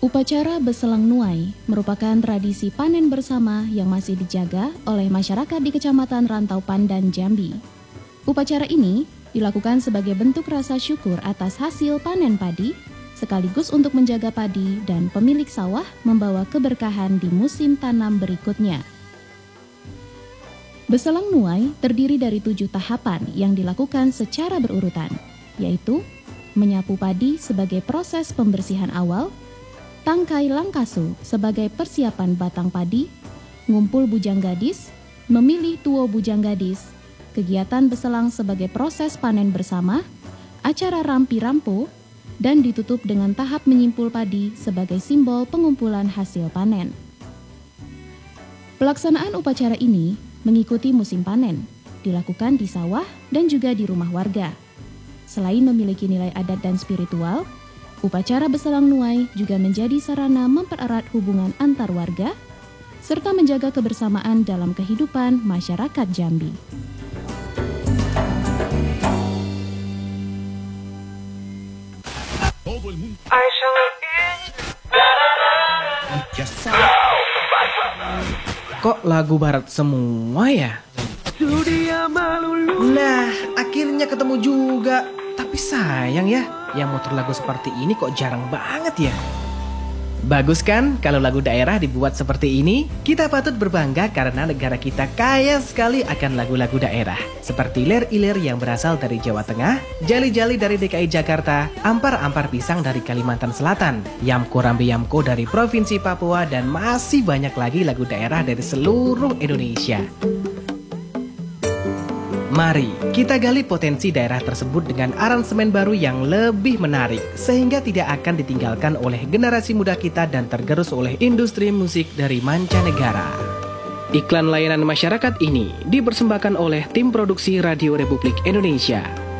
Upacara Beselang Nuai merupakan tradisi panen bersama yang masih dijaga oleh masyarakat di Kecamatan Rantau Pandan, Jambi. Upacara ini dilakukan sebagai bentuk rasa syukur atas hasil panen padi, sekaligus untuk menjaga padi dan pemilik sawah membawa keberkahan di musim tanam berikutnya. Beselang Nuai terdiri dari 7 tahapan yang dilakukan secara berurutan, yaitu menyapu padi sebagai proses pembersihan awal, tangkai langkasu sebagai persiapan batang padi, ngumpul bujang gadis, memilih tuo bujang gadis, kegiatan beselang sebagai proses panen bersama, acara rampi rampo, dan ditutup dengan tahap menyimpul padi sebagai simbol pengumpulan hasil panen. Pelaksanaan upacara ini mengikuti musim panen, dilakukan di sawah dan juga di rumah warga. Selain memiliki nilai adat dan spiritual, upacara Beselang Nuai juga menjadi sarana mempererat hubungan antar warga, serta menjaga kebersamaan dalam kehidupan masyarakat Jambi. Kok lagu barat semua ya? Nah, akhirnya ketemu juga. Tapi sayang ya, yang muter lagu seperti ini kok jarang banget ya. Bagus kan kalau lagu daerah dibuat seperti ini? Kita patut berbangga karena negara kita kaya sekali akan lagu-lagu daerah. Seperti lir-ilir yang berasal dari Jawa Tengah, jali-jali dari DKI Jakarta, ampar-ampar pisang dari Kalimantan Selatan, yamko rambe yamko dari Provinsi Papua, dan masih banyak lagi lagu daerah dari seluruh Indonesia. Mari kita gali potensi daerah tersebut dengan aransemen baru yang lebih menarik, sehingga tidak akan ditinggalkan oleh generasi muda kita dan tergerus oleh industri musik dari mancanegara. Iklan layanan masyarakat ini dipersembahkan oleh tim produksi Radio Republik Indonesia.